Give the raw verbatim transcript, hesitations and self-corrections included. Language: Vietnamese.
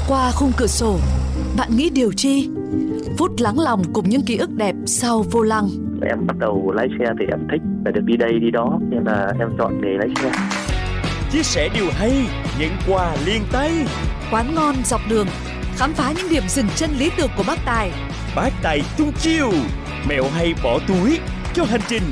Qua khung cửa sổ, bạn nghĩ điều chi? Phút lắng lòng cùng những ký ức đẹp sau vô lăng. Em bắt đầu lái xe thì em thích là được đi đây đi đó, nên là em chọn nghề lái xe. Chia sẻ điều hay, những quà liền tay. Quán ngon dọc đường, khám phá những điểm dừng chân lý tưởng của bác Tài. Bác Tài tung chiêu, mẹo hay bỏ túi cho hành trình